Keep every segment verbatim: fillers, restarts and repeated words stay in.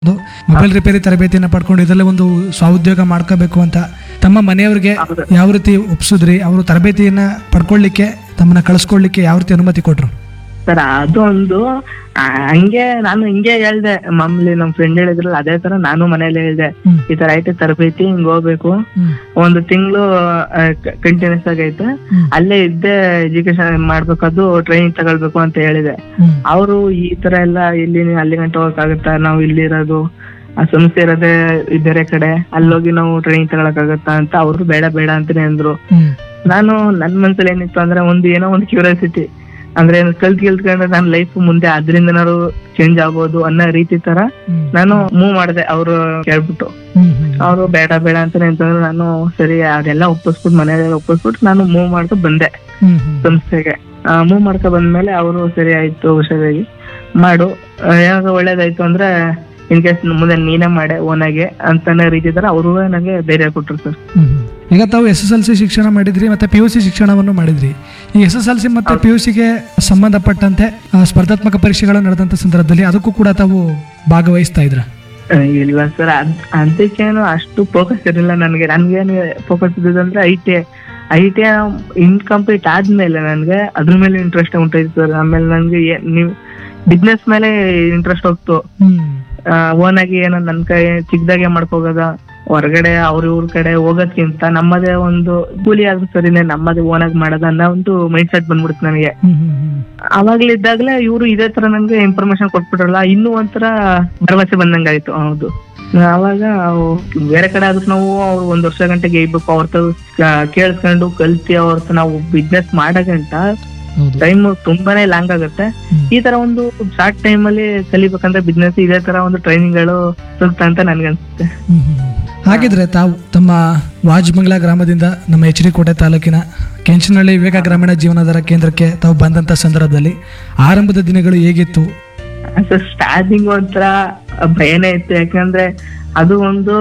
Mobile repair ತರಬೇತಿಯನ್ನ ಪಡ್ಕೊಂಡು ಇದರಲ್ಲೇ ಒಂದು ಸ್ವಾಉದ್ಯೋಗ ಮಾಡ್ಕೋಬೇಕು ಅಂತ ತಮ್ಮ ಮನೆಯವರಿಗೆ ಯಾವ ರೀತಿ ಒಪ್ಸಿದ್ರಿ? ಅವರು ತರಬೇತಿಯನ್ನ ಪಡ್ಕೊಳ್ಳಿಕ್ಕೆ ತಮ್ಮನ್ನ ಕಳಿಸ್ಕೊಳ್ಲಿಕ್ಕೆ ಯಾವ ರೀತಿ ಅನುಮತಿ ಕೊಟ್ರು? ಸರ್ ಅದು ಒಂದು ಆ, ಹಂಗೆ ನಾನು ಹಿಂಗೆ ಹೇಳ್ದೆ, ಮಾಮೂಲಿ ನಮ್ ಫ್ರೆಂಡ್ ಹೇಳಿದ್ರಲ್ಲ ಅದೇ ತರ ನಾನು ಮನೇಲಿ ಹೇಳ್ದೆ, ಹ್ಮ್. ಈ ತರ ಐತೆ ತರಬೇತಿ, ಹಿಂಗ್ ಹೋಗ್ಬೇಕು, ಹ್ಮ್. ಒಂದು ತಿಂಗಳು ಕಂಟಿನ್ಯೂಸ್ ಆಗೈತೆ, ಹ್ಮ್. ಅಲ್ಲೇ ಇದ್ದೆ ಎಜುಕೇಶನ್ ಮಾಡ್ಬೇಕದು, ಟ್ರೈನಿಂಗ್ ತಗೊಳ್ಬೇಕು ಅಂತ ಹೇಳಿದೆ. ಹ್ಮ್. ಅವರು ಈ ತರ ಎಲ್ಲ ಇಲ್ಲಿ ನೀವು ಅಲ್ಲಿ ಗಂಟೆ ಹೋಗಕ್ಕಾಗತ್ತಾ, ನಾವು ಇಲ್ಲಿರೋದು ಆ ಸಂಸ್ಥೆ ಇರೋದೇ ಬೇರೆ ಕಡೆ, ಅಲ್ಲೋಗಿ ನಾವು ಟ್ರೈನಿಂಗ್ ತಗೊಳಕ್ಕಾಗತ್ತಾ ಅಂತ ಅವ್ರು ಬೇಡ ಬೇಡ ಅಂತಾನೆ ಅಂದ್ರು. ಹ್ಮ್. ನಾನು ನನ್ ಮನ್ಸಲ್ಲಿ ಏನಿತ್ತು ಅಂದ್ರೆ ಒಂದು ಏನೋ ಒಂದು ಕ್ಯೂರಿಯಾಸಿಟಿ, ಅಂದ್ರೆ ಕಲ್ತ್ ಕೇಳ್ಕೊಂಡ್ರೆ ನನ್ನ ಲೈಫ್ ಮುಂದೆ ಅದ್ರಿಂದನಾರು ಚೇಂಜ್ ಆಗ್ಬೋದು ಅನ್ನೋ ರೀತಿ ತರ ಹ್ಮ್. ನಾನು ಮೂವ್ ಮಾಡಿದೆ. ಅವರು ಕೇಳ್ಬಿಟ್ಟು ಹ್ಮ್. ಹ್ಮ್. ಅವರು ಬೇಡ ಬೇಡ ಅಂತಾನೆ ಅಂತಂದ್ರೆ ನಾನು ಸರಿ ಅದೆಲ್ಲ ಒಪ್ಪಿಸ್ಬಿಟ್ಟು ಮನೆಯಲ್ಲ ಒಪ್ಪಿಸ್ಬಿಟ್ಟು ನಾನು ಮೂವ್ ಮಾಡ್ಕೊ ಬಂದೆ ಹ್ಮ್. ಹ್ಮ್. ಸಂಸ್ಥೆಗೆ. ಮೂವ್ ಮಾಡ್ಕೊ ಬಂದ್ಮೇಲೆ ಅವರು ಸರಿ ಆಯ್ತು ಹುಷಾರಾಗಿ ಮಾಡು, ಆ, ಏನಾದ್ರು ಒಳ್ಳೇದಾಯ್ತು ಅಂದ್ರೆ ಇನ್ ಕೇಸ್ ಮುಂದೆ ನೀನೇ ಮಾಡೆ ಓನಾಗೆ ಅಂತಾನೆ ರೀತಿ ತರ ಅವರು ನನಗೆ ಧೈರ್ಯ ಕೊಟ್ರು ಸರ್. ಹ್ಮ್. ಈಗ ತಾವು ಎಸ್ ಎಸ್ ಎಲ್ ಸಿ ಶಿಕ್ಷಣ ಮಾಡಿದ್ರಿ ಮತ್ತೆ ಪಿ ಯು ಸಿ ಶಿಕ್ಷಣವನ್ನು ಮಾಡಿದ್ರಿ. ಈ ಎಸ್ ಎಸ್ ಎಲ್ ಸಿ ಮತ್ತೆ ಪಿ ಯು ಸಿಗೆ ಸಂಬಂಧಪಟ್ಟಂತೆ ಆ, ಸ್ಪರ್ಧಾತ್ಮಕ ಪರೀಕ್ಷೆಗಳು ನಡೆದಂತ ಸಂದರ್ಭದಲ್ಲಿ ಅದಕ್ಕೂ ಕೂಡ ತಾವು ಭಾಗವಹಿಸ್ತಾ ಇದ್ರ? ಆ, ಇಲ್ಲ ಸರ್, ಅದ್ ಅದಕ್ಕೇನು ಅಷ್ಟು ಫೋಕಸ್ ಇರಲಿಲ್ಲ ನನಗೆ. ನನ್ಗೇನು focus ಇದ್ದಿದಂದ್ರೆ I T I T incomplete ಆದ್ಮೇಲೆ ನನ್ಗೆ ಅದ್ರ ಮೇಲೆ ಇಂಟ್ರೆಸ್ಟ್ ಉಂಟಾಯ್ತು ಸರ್. ಆಮೇಲೆ ನನ್ಗೆ ಏ- ನೀವು ಬಿಸ್ನೆಸ್ ಮೇಲೆ ಇಂಟ್ರೆಸ್ಟ್ ಹೋಗ್ತು. ಹ್ಮ್. ಓನ್ ಆಗಿ ಏನೋ ನನ್ ಕೈ ಚಿಕ್ಕದಾಗೆ ಮಾಡ್ಕೋಗದ, ಹೊರಗಡೆ ಅವ್ರ ಇವ್ರ ಕಡೆ ಹೋಗೋದ್ಕಿಂತ ನಮ್ಮದೇ ಒಂದು ಕೂಲಿ ಆದ್ರೂ ಸರಿನೇ ನಮ್ಮದೇ ಓನ್ ಆಗಿ ಮಾಡೋದ ಅನ್ನೋ ಒಂದು ಮೈಂಡ್ ಸೆಟ್ ಬಂದ್ಬಿಡ್ತು ನನಗೆ. ಹ್ಮ್. ಹ್ಮ್. ಹ್ಮ್. ಅವಾಗ್ಲಿದ್ದಾಗ್ಲೇ ಇವ್ರು ಇದೇ ತರ ನನ್ಗೆ ಇನ್ಫಾರ್ಮೇಶನ್ ಕೊಟ್ಬಿಟ್ರಲ್ಲ, ಇನ್ನೂ ಒಂಥರ ಭರವಸೆ ಬಂದಂಗಾಯ್ತು. ಹೌದು, ಅವಾಗ ಅವು ಬೇರೆ ಕಡೆ ಆದ್ರೂ ನಾವು ಅವ್ರು ಒಂದ್ ವರ್ಷ ಗಂಟೆ ಗೇಯ್ಬೇಕು, ಅವ್ರ ಕೇಳಿಸ್ಕೊಂಡು ಕಲ್ತಿ ಅವ್ರ ನಾವು ಬಿಸ್ನೆಸ್ ಮಾಡಗಂಟ ಹೌದು. ಟೈಮ್ ತುಂಬಾನೇ ಲಾಂಗ್ ಆಗುತ್ತೆ. ಹ್ಮ್. ಈ ತರ ಒಂದು ಶಾರ್ಟ್ ಟೈಮ್ ಅಲ್ಲಿ ಕಲಿಬೇಕಂದ್ರೆ ಬಿಸ್ನೆಸ್ ಇದೇ ತರ ಒಂದು ಟ್ರೈನಿಂಗ್ ಗಳು ಸೂಕ್ತ ಅಂತ ನನ್ಗನ್ಸುತ್ತೆ. ಹ್ಮ್. ಹ್ಮ್. ಹಾಗಿದ್ರೆ ತಾವು ತಮ್ಮ ವಾಜಮಂಗಲ ಗ್ರಾಮದಿಂದ ನಮ್ಮ ಎಚ್ ಡಿ ಕೋಟೆ ತಾಲೂಕಿನ ಕೆಂಚನಹಳ್ಳಿ ವಿವೇಕ ಗ್ರಾಮೀಣ ಜೀವನಾಧಾರ ಕೇಂದ್ರಕ್ಕೆ ತಾವು ಬಂದಂತ ಸಂದರ್ಭದಲ್ಲಿ ಆರಂಭದ ದಿನಗಳು ಹೇಗಿತ್ತು? ಸ್ಟಾರ್ಟಿಂಗ್ ಒಂಥರ ಭಯನೇ ಇತ್ತು, ಯಾಕಂದ್ರೆ ಅದು ಒಂದು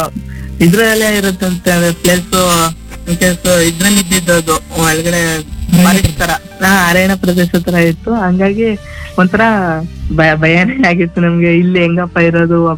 ಇದ್ರಲ್ಲೇ ಇರುತ್ತಂತೆ ಪ್ಲೇಸ್, ಇದ್ರಲ್ಲಿ ಇದ್ದಿದ್ದು ಒಳಗಡೆ ಫಾರೆಸ್ಟ್ ತರ, ಹಾ ಅರಣ್ಯ ಪ್ರದೇಶ ತರ ಇತ್ತು. ಹಂಗಾಗಿ ಒಂಥರ ಭಯ ಭಯನೇ ಆಗಿತ್ತು ನಮ್ಗೆ, ಇಲ್ಲಿ ಹೆಂಗಪ್ಪ ಇರೋದು